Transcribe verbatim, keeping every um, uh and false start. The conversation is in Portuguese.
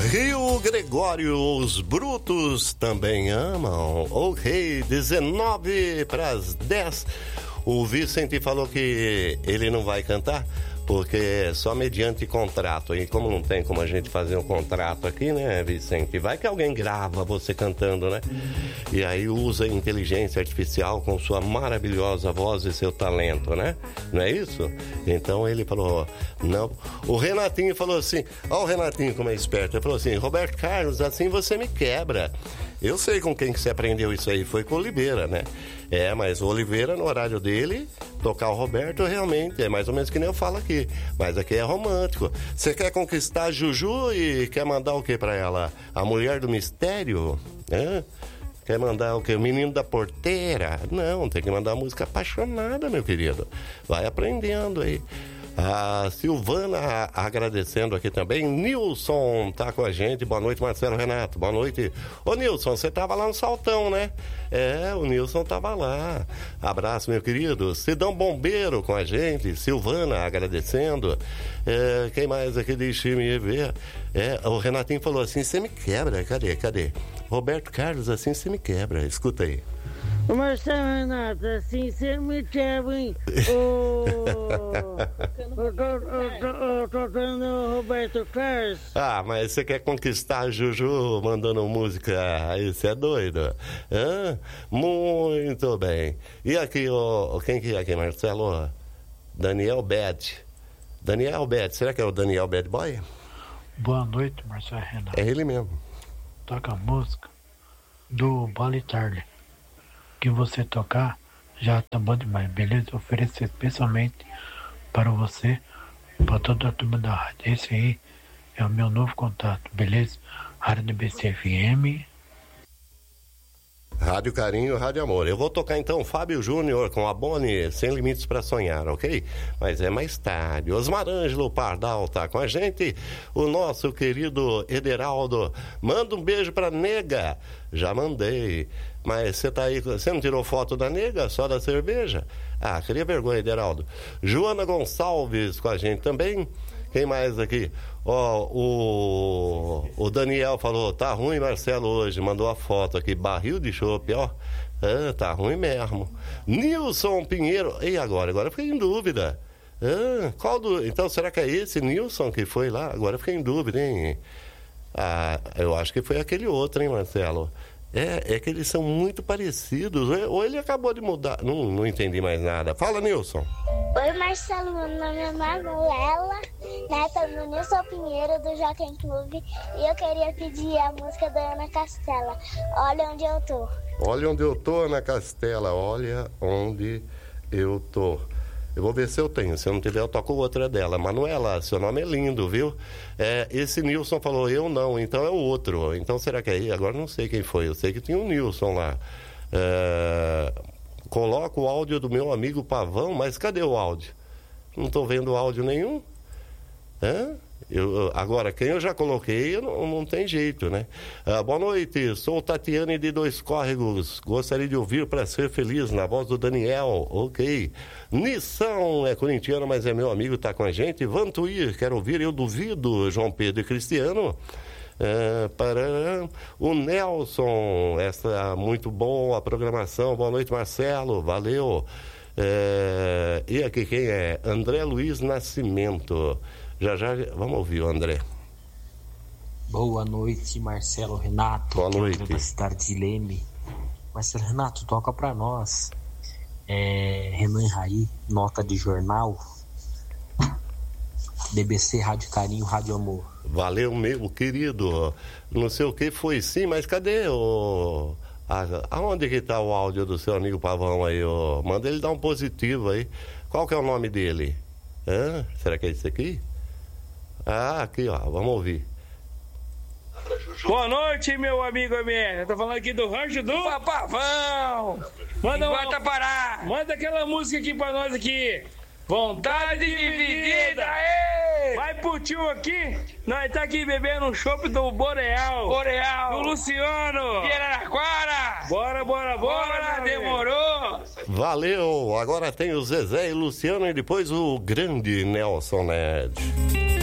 Rio Gregório, os brutos também amam. Ok, dezenove para as dez. O Vicente falou que ele não vai cantar porque é só mediante contrato. E como não tem como a gente fazer um contrato aqui, né, Vicente? Vai que alguém grava você cantando, né? E aí usa a inteligência artificial com sua maravilhosa voz e seu talento, né? Não é isso? Então ele falou, não. O Renatinho falou assim, ó o Renatinho como é esperto, ele falou assim, Roberto Carlos, assim você me quebra. Eu sei com quem que você aprendeu isso aí, foi com o Oliveira, né? É, mas o Oliveira, no horário dele, tocar o Roberto, realmente, é mais ou menos que nem eu falo aqui. Mas aqui é romântico. Você quer conquistar a Juju e quer mandar o que pra ela? A mulher do mistério? Hã? Quer mandar o quê? O menino da porteira? Não, tem que mandar música apaixonada, meu querido. Vai aprendendo aí. A Silvana agradecendo aqui também. Nilson tá com a gente. Boa noite, Marcelo Renato. Boa noite. Ô, Nilson, você tava lá no Saltão, né? É, o Nilson tava lá. Abraço, meu querido. Sidão Bombeiro com a gente. Silvana agradecendo. É, quem mais aqui? Deixa eu me ver. É, o Renatinho falou assim, você me quebra. Cadê? Cadê? Roberto Carlos, assim você me quebra. Escuta aí. Ô Marcelo Renato, assim você me quebra, hein? Ô, eu tô, eu tô, eu tô dando o Roberto Carlos. Ah, mas você quer conquistar a Juju mandando música? Aí você é doido. Hã? Muito bem. E aqui, ó, quem que é aqui, Marcelo? Daniel Bad. Daniel Bad, será que é o Daniel Bad Boy? Boa noite, Marcelo Renato. É ele mesmo. Toca a música do Bali Tarde. Que você tocar já tá bom demais, beleza? Oferecer especialmente para você, para toda a turma da rádio. Esse aí é o meu novo contato, beleza? Rádio D B C F M. Rádio Carinho, Rádio Amor. Eu vou tocar então Fábio Júnior com a Boni, Sem Limites para Sonhar, ok? Mas é mais tarde. Osmar Ângelo Pardal tá com a gente. O nosso querido Ederaldo. Manda um beijo pra nega. Já mandei. Mas você tá aí, você não tirou foto da nega, só da cerveja? Ah, queria vergonha, Ederaldo. Joana Gonçalves com a gente também. Quem mais aqui? Ó, oh, o, o Daniel falou, tá ruim, Marcelo, hoje. Mandou a foto aqui, barril de chopp, ó. Ah, tá ruim mesmo. Nilson Pinheiro. E agora? Agora eu fiquei em dúvida. Ah, qual do... Então, será que é esse Nilson que foi lá? Agora eu fiquei em dúvida, hein? Ah, eu acho que foi aquele outro, hein, Marcelo? É, é que eles são muito parecidos. Ou ele acabou de mudar. Não, não entendi mais nada. Fala, Nilson. Oi, Marcelo. Meu nome é Manuela, neta do Nilson Pinheiro, do Jockey Clube. E eu queria pedir a música da Ana Castela. Olha onde eu tô. Olha onde eu tô, Ana Castela. Olha onde eu tô. Eu vou ver se eu tenho. Se eu não tiver, eu toco outra dela. Manuela, seu nome é lindo, viu? É, esse Nilson falou, eu não, então é o outro. Então será que é aí? Agora não sei quem foi. Eu sei que tinha um Nilson lá. É, coloca o áudio do meu amigo Pavão, mas cadê o áudio? Não tô vendo áudio nenhum. Hã? Eu, agora, quem eu já coloquei, eu não, não tem jeito, né? Ah, boa noite, sou Tatiane de Dois Córregos. Gostaria de ouvir para ser feliz na voz do Daniel. Ok. Nissan é corintiano, mas é meu amigo, tá com a gente. Vantuir, quero ouvir, eu duvido. João Pedro e Cristiano. Ah, para o Nelson, essa muito bom a programação. Boa noite, Marcelo. Valeu. É, e aqui quem é? André Luiz Nascimento. Já, já, vamos ouvir o André. Boa noite, Marcelo Renato. Boa noite. Da cidade de Leme. Marcelo Renato, toca pra nós. É, Renan Raí, nota de jornal. D B C, Rádio Carinho, Rádio Amor. Valeu, meu querido. Não sei o que foi sim, mas cadê o... Aonde que tá o áudio do seu amigo Pavão aí? Ó? Manda ele dar um positivo aí. Qual que é o nome dele? Hã? Será que é esse aqui? Ah, aqui ó, vamos ouvir. Boa noite, meu amigo amigo. Eu tô falando aqui do rancho do Pavão. Manda uma... parar. Manda aquela música aqui pra nós aqui. Vontade dividida. Aê! Vai pro tio aqui. Nós tá aqui bebendo um chopp do Boreal. Boreal. Do Luciano. De Araraquara. Bora, bora, bora. bora demorou. Valeu. Agora tem o Zezé e Luciano e depois o grande Nelson Ned.